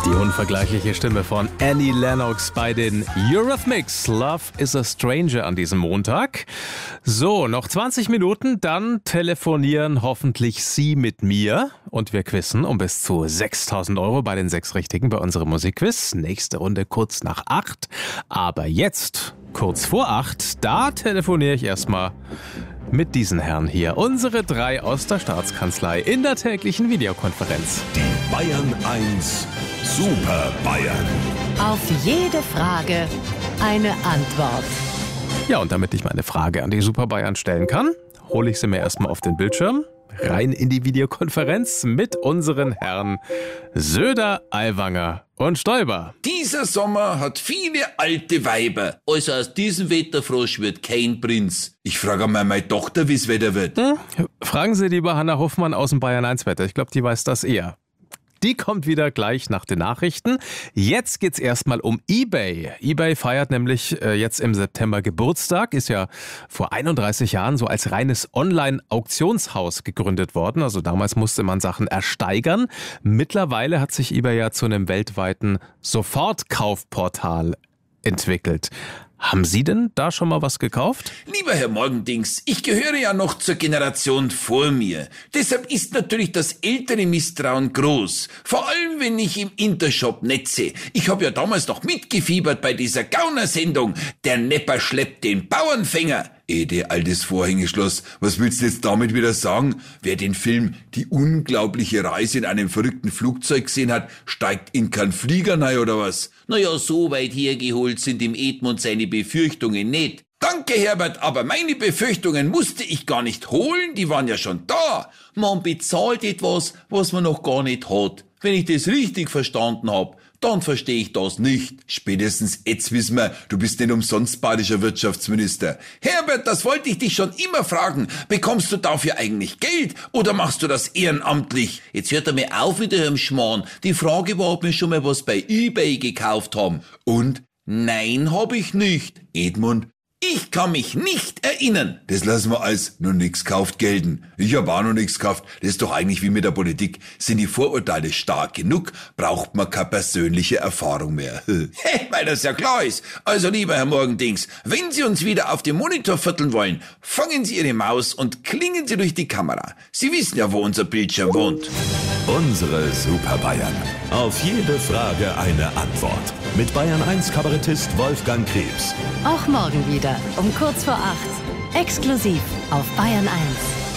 Die unvergleichliche Stimme von Annie Lennox bei den Eurythmics. Love is a Stranger an diesem Montag. So, noch 20 Minuten, dann telefonieren hoffentlich Sie mit mir. Und wir quizzen um bis zu 6.000 Euro bei den 6 Richtigen bei unserem Musikquiz. Nächste Runde kurz nach 8. Aber jetzt, kurz vor 8, da telefoniere ich erstmal mit diesen Herren hier. Unsere 3 aus der Staatskanzlei in der täglichen Videokonferenz. Die Bayern 1 Super Bayern. Auf jede Frage eine Antwort. Ja, und damit ich meine Frage an die Super Bayern stellen kann, hole ich sie mir erstmal auf den Bildschirm. Rein in die Videokonferenz mit unseren Herren Söder, Aiwanger und Stoiber. Dieser Sommer hat viele alte Weiber. Also aus diesem Wetterfrosch wird kein Prinz. Ich frage mal meine Tochter, wie es Wetter wird. Fragen Sie lieber Hanna Hoffmann aus dem Bayern 1 Wetter. Ich glaube, die weiß das eher. Die kommt wieder gleich nach den Nachrichten. Jetzt geht's erstmal um eBay. eBay feiert nämlich jetzt im September Geburtstag, ist ja vor 31 Jahren so als reines Online-Auktionshaus gegründet worden. Also damals musste man Sachen ersteigern. Mittlerweile hat sich eBay ja zu einem weltweiten Sofortkaufportal entwickelt. Haben Sie denn da schon mal was gekauft? Lieber Herr Morgendings, ich gehöre ja noch zur Generation vor mir. Deshalb ist natürlich das ältere Misstrauen groß. Vor allem, wenn ich im Intershop netze. Ich habe ja damals noch mitgefiebert bei dieser Gaunersendung. Der Nepper schleppt den Bauernfänger. Ede, altes Vorhängeschloss, was willst du jetzt damit wieder sagen? Wer den Film Die unglaubliche Reise in einem verrückten Flugzeug gesehen hat, steigt in keinen Flieger rein oder was? Naja, so weit hergeholt sind dem Edmund seine Befürchtungen nicht. Danke, Herbert, aber meine Befürchtungen musste ich gar nicht holen, die waren ja schon da. Man bezahlt etwas, was man noch gar nicht hat. Wenn ich das richtig verstanden hab, dann verstehe ich das nicht. Spätestens jetzt wissen wir, du bist nicht umsonst bayerischer Wirtschaftsminister. Herbert, das wollte ich dich schon immer fragen. Bekommst du dafür eigentlich Geld oder machst du das ehrenamtlich? Jetzt hört er mir auf mit dem Schmarrn. Die Frage war, ob wir schon mal was bei eBay gekauft haben. Und? Nein, hab ich nicht. Edmund? Ich kann mich nicht erinnern. Das lassen wir als noch nix kauft gelten. Ich hab auch noch nix gekauft. Das ist doch eigentlich wie mit der Politik. Sind die Vorurteile stark genug, braucht man keine persönliche Erfahrung mehr. Weil das ja klar ist. Also lieber Herr Morgendings, wenn Sie uns wieder auf dem Monitor vierteln wollen, fangen Sie Ihre Maus und klingen Sie durch die Kamera. Sie wissen ja, wo unser Bildschirm wohnt. Unsere Super Bayern. Auf jede Frage eine Antwort. Mit Bayern 1 Kabarettist Wolfgang Krebs. Auch morgen wieder um kurz vor 8. Exklusiv auf Bayern 1.